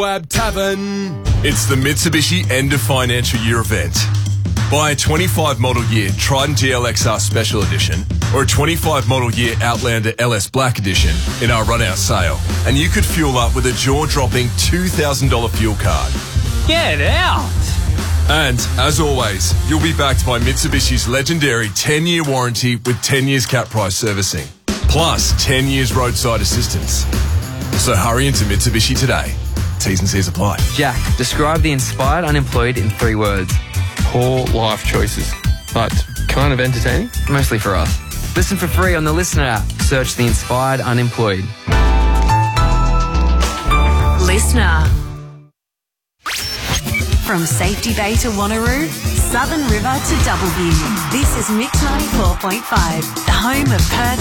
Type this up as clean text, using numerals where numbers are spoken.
Wab Tavern. It's the Mitsubishi End of Financial Year event. Buy a 25 model year Triton GLXR Special Edition or a 25 model year Outlander LS Black Edition in our run-out sale, and you could fuel up with a jaw-dropping $2,000 fuel card. Get out! And, as always, you'll be backed by Mitsubishi's legendary 10-year warranty with 10 years cap price servicing, plus 10 years roadside assistance. So hurry into Mitsubishi today. T's and C's apply. Jack, describe the inspired unemployed in 3 words. Poor life choices, but kind of entertaining. Mostly for us. Listen for free on the Listener app. Search the inspired unemployed. Listener. From Safety Bay to Wanneroo, Southern River to Doubleview. This is Mix 94.5, the home of Perth's